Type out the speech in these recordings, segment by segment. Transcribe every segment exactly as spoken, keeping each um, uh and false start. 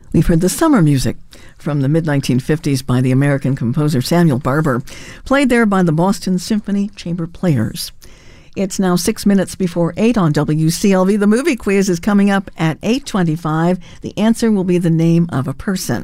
We've heard the summer music from the mid nineteen fifties by the American composer Samuel Barber, played there by the Boston Symphony Chamber Players. It's now six minutes before eight on W C L V. The movie quiz is coming up at eight twenty-five. The answer will be the name of a person.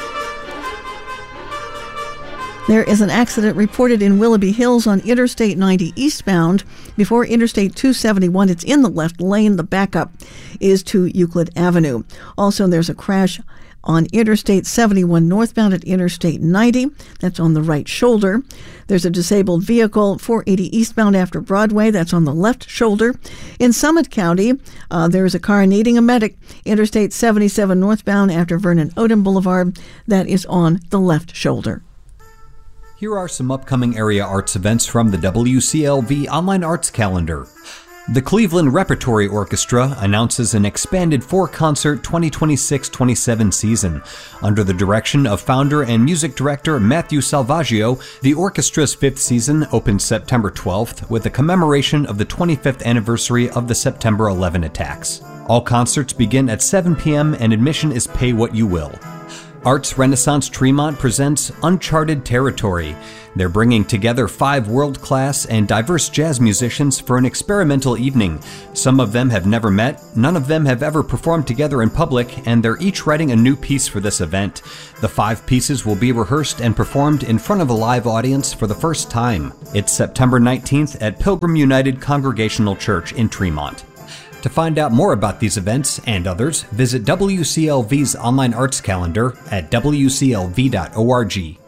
There is an accident reported in Willoughby Hills on Interstate ninety eastbound. Before Interstate two seventy-one, it's in the left lane. The backup is to Euclid Avenue. Also, there's a crash on Interstate seventy-one northbound at Interstate ninety. That's on the right shoulder. There's a disabled vehicle, four eighty eastbound after Broadway. That's on the left shoulder. In Summit County, uh, there's a car needing a medic. Interstate seventy-seven northbound after Vernon Odom Boulevard. That is on the left shoulder. Here are some upcoming area arts events from the W C L V Online Arts Calendar. The Cleveland Repertory Orchestra announces an expanded four-concert twenty twenty-six twenty-seven season. Under the direction of founder and music director Matthew Salvaggio, the orchestra's fifth season opens September twelfth with a commemoration of the twenty-fifth anniversary of the September eleventh attacks. All concerts begin at seven p.m. and admission is pay what you will. Arts Renaissance Tremont presents Uncharted Territory. They're bringing together five world-class and diverse jazz musicians for an experimental evening. Some of them have never met, none of them have ever performed together in public, and they're each writing a new piece for this event. The five pieces will be rehearsed and performed in front of a live audience for the first time. It's September nineteenth at Pilgrim United Congregational Church in Tremont. To find out more about these events and others, visit W C L V's online arts calendar at W C L V dot org.